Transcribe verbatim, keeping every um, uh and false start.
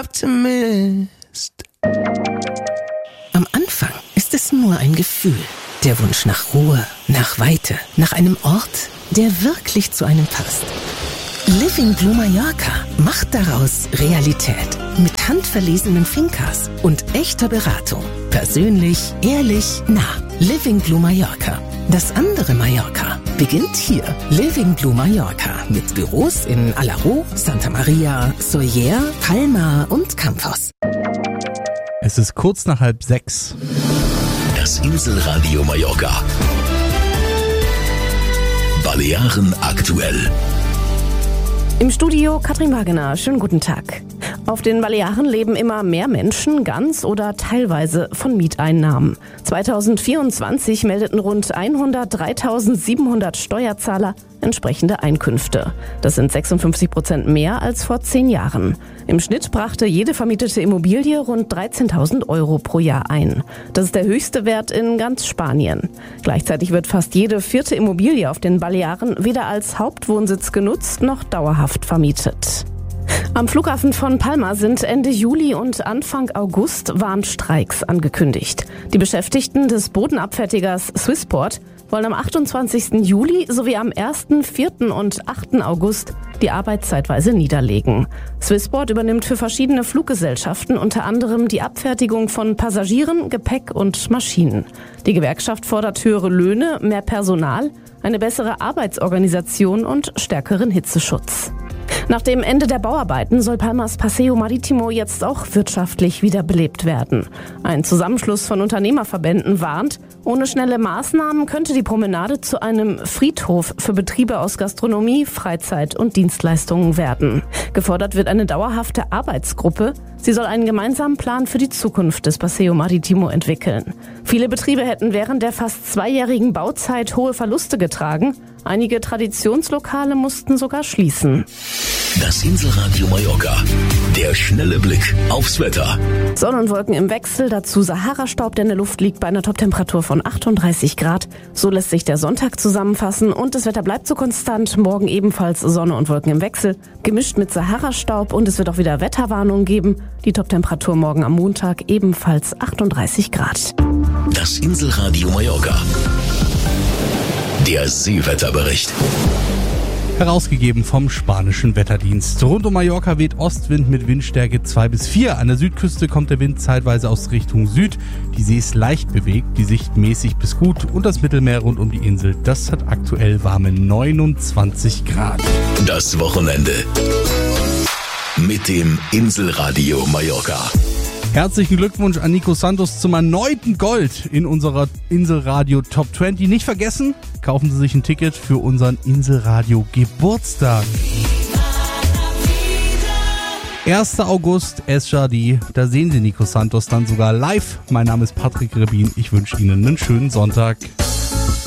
optimist. Am Anfang ist es nur ein Gefühl. Der Wunsch nach Ruhe, nach Weite, nach einem Ort, der wirklich zu einem passt. Living Blue Mallorca macht daraus Realität. Mit handverlesenen Fincas und echter Beratung. Persönlich, ehrlich, nah. Living Blue Mallorca. Das andere Mallorca beginnt hier. Living Blue Mallorca mit Büros in Alaró, Santa Maria, Sóller, Palma und Campos. Es ist kurz nach halb sechs. Das Inselradio Mallorca. Balearen aktuell. Im Studio Katrin Wagener. Schönen guten Tag. Auf den Balearen leben immer mehr Menschen ganz oder teilweise von Mieteinnahmen. zweitausendvierundzwanzig meldeten rund hundertdreitausendsiebenhundert Steuerzahler entsprechende Einkünfte. Das sind sechsundfünfzig Prozent mehr als vor zehn Jahren. Im Schnitt brachte jede vermietete Immobilie rund dreizehntausend Euro pro Jahr ein. Das ist der höchste Wert in ganz Spanien. Gleichzeitig wird fast jede vierte Immobilie auf den Balearen weder als Hauptwohnsitz genutzt noch dauerhaft vermietet. Am Flughafen von Palma sind Ende Juli und Anfang August Warnstreiks angekündigt. Die Beschäftigten des Bodenabfertigers Swissport wollen am achtundzwanzigsten Juli sowie am ersten, vierten und achten August die Arbeit zeitweise niederlegen. Swissport übernimmt für verschiedene Fluggesellschaften unter anderem die Abfertigung von Passagieren, Gepäck und Maschinen. Die Gewerkschaft fordert höhere Löhne, mehr Personal, eine bessere Arbeitsorganisation und stärkeren Hitzeschutz. Nach dem Ende der Bauarbeiten soll Palmas Paseo Marítimo jetzt auch wirtschaftlich wiederbelebt werden. Ein Zusammenschluss von Unternehmerverbänden warnt, ohne schnelle Maßnahmen könnte die Promenade zu einem Friedhof für Betriebe aus Gastronomie, Freizeit und Dienstleistungen werden. Gefordert wird eine dauerhafte Arbeitsgruppe. Sie soll einen gemeinsamen Plan für die Zukunft des Paseo Marítimo entwickeln. Viele Betriebe hätten während der fast zweijährigen Bauzeit hohe Verluste getragen. Einige Traditionslokale mussten sogar schließen. Das Inselradio Mallorca. Der schnelle Blick aufs Wetter. Sonne und Wolken im Wechsel, dazu Sahara-Staub, der in der Luft liegt bei einer Toptemperatur von achtunddreißig Grad. So lässt sich der Sonntag zusammenfassen und das Wetter bleibt so konstant. Morgen ebenfalls Sonne und Wolken im Wechsel, gemischt mit Sahara-Staub und es wird auch wieder Wetterwarnungen geben. Die Toptemperatur morgen am Montag ebenfalls achtunddreißig Grad. Das Inselradio Mallorca. Der Seewetterbericht. Herausgegeben vom spanischen Wetterdienst. Rund um Mallorca weht Ostwind mit Windstärke zwei bis vier. An der Südküste kommt der Wind zeitweise aus Richtung Süd. Die See ist leicht bewegt, die Sicht mäßig bis gut. Und das Mittelmeer rund um die Insel, das hat aktuell warme neunundzwanzig Grad. Das Wochenende mit dem Inselradio Mallorca. Herzlichen Glückwunsch an Nico Santos zum erneuten Gold in unserer Inselradio Top zwanzig. Nicht vergessen, kaufen Sie sich ein Ticket für unseren Inselradio Geburtstag. erster August, S J D, da sehen Sie Nico Santos dann sogar live. Mein Name ist Patrick Rebin, ich wünsche Ihnen einen schönen Sonntag.